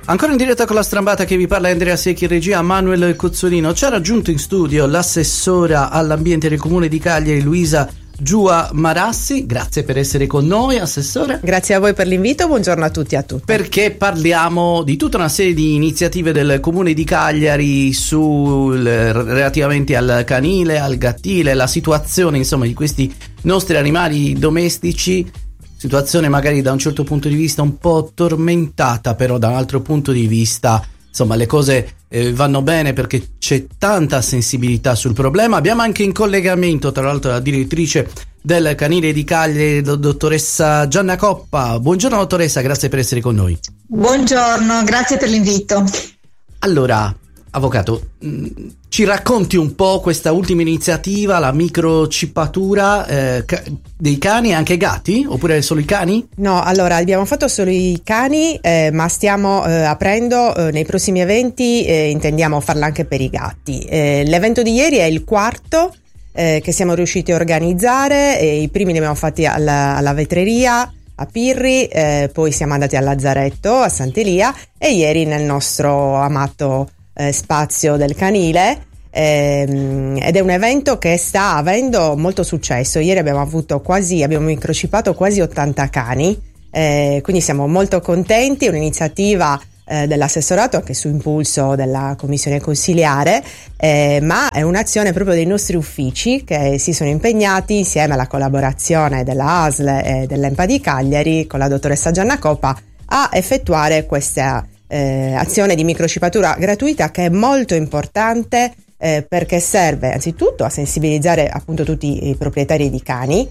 Ancora in diretta con la strambata, che vi parla Andrea Secchi, regia Manuel Cozzolino. Ci ha raggiunto in studio l'assessora all'ambiente del comune di Cagliari, Luisa Giua Marassi. Grazie per essere con noi, assessore. Grazie a voi per l'invito, buongiorno a tutti e a tutte. Perché parliamo di tutta una serie di iniziative del comune di Cagliari relativamente al canile, al gattile, la situazione insomma di questi nostri animali domestici. Situazione magari da un certo punto di vista un po' tormentata, però da un altro punto di vista insomma le cose vanno bene perché c'è tanta sensibilità sul problema. Abbiamo anche in collegamento tra l'altro la direttrice del canile di Cagliari, la dottoressa Gianna Coppa. Buongiorno dottoressa, grazie per essere con noi. Buongiorno, grazie per l'invito. Allora, avvocato, ci racconti un po' questa ultima iniziativa, la microchippatura dei cani e anche gatti? Oppure solo i cani? No, allora abbiamo fatto solo i cani, ma stiamo aprendo nei prossimi eventi, intendiamo farla anche per i gatti. L'evento di ieri è il quarto che siamo riusciti a organizzare, i primi li abbiamo fatti alla vetreria a Pirri, poi siamo andati al Lazzaretto, a Sant'Elia, e ieri nel nostro amato spazio del canile, ed è un evento che sta avendo molto successo. Ieri abbiamo microchippato quasi 80 cani, quindi siamo molto contenti. È un'iniziativa dell'assessorato anche su impulso della commissione consiliare, ma è un'azione proprio dei nostri uffici che si sono impegnati insieme alla collaborazione della ASL e dell'EMPA di Cagliari con la dottoressa Gianna Coppa a effettuare questa azione di microchippatura gratuita, che è molto importante perché serve anzitutto a sensibilizzare appunto tutti i proprietari di cani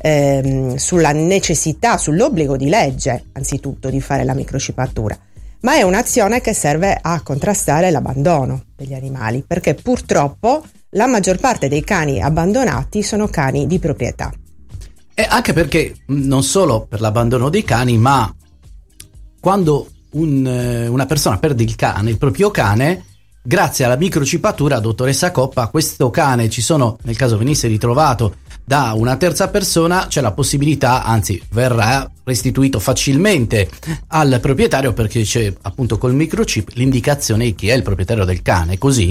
sulla necessità, sull'obbligo di legge anzitutto di fare la microchippatura, ma è un'azione che serve a contrastare l'abbandono degli animali, perché purtroppo la maggior parte dei cani abbandonati sono cani di proprietà. E anche perché non solo per l'abbandono dei cani, ma quando una persona perde il proprio cane, grazie alla microchippatura, dottoressa Coppa, questo cane nel caso venisse ritrovato da una terza persona, c'è la possibilità, anzi verrà restituito facilmente al proprietario, perché c'è appunto col microchip l'indicazione di chi è il proprietario del cane, così?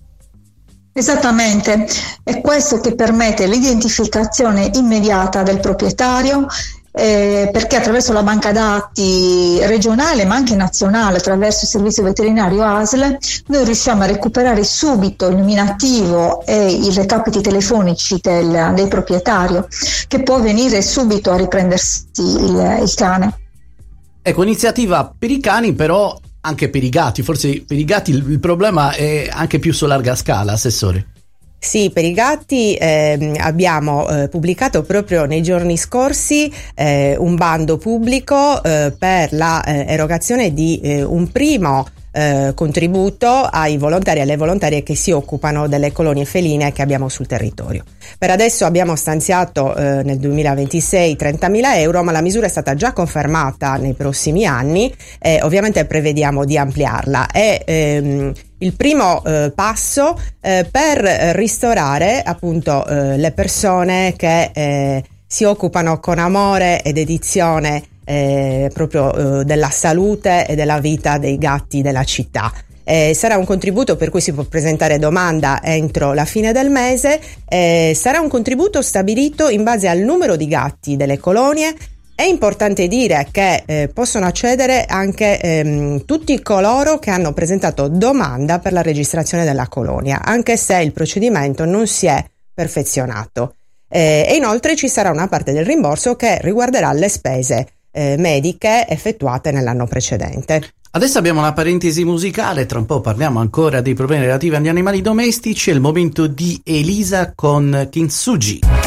Esattamente, è questo che permette l'identificazione immediata del proprietario, perché attraverso la banca dati regionale ma anche nazionale, attraverso il servizio veterinario ASL, noi riusciamo a recuperare subito il nominativo e i recapiti telefonici del proprietario, che può venire subito a riprendersi il cane. Ecco, iniziativa per i cani, però anche per i gatti. Forse per i gatti il problema è anche più su larga scala, assessore. Sì, per i gatti abbiamo pubblicato proprio nei giorni scorsi un bando pubblico per la erogazione di un primo contributo ai volontari e alle volontarie che si occupano delle colonie feline che abbiamo sul territorio. Per adesso abbiamo stanziato nel 2026 30.000 euro, ma la misura è stata già confermata nei prossimi anni e ovviamente prevediamo di ampliarla. È il primo passo per ristorare appunto le persone che si occupano con amore e dedizione proprio della salute e della vita dei gatti della città. Sarà un contributo per cui si può presentare domanda entro la fine del mese, sarà un contributo stabilito in base al numero di gatti delle colonie. È importante dire che possono accedere anche tutti coloro che hanno presentato domanda per la registrazione della colonia, anche se il procedimento non si è perfezionato. E inoltre ci sarà una parte del rimborso che riguarderà le spese mediche effettuate nell'anno precedente. Adesso abbiamo una parentesi musicale, tra un po' parliamo ancora dei problemi relativi agli animali domestici. È il momento di Elisa con Kintsugi.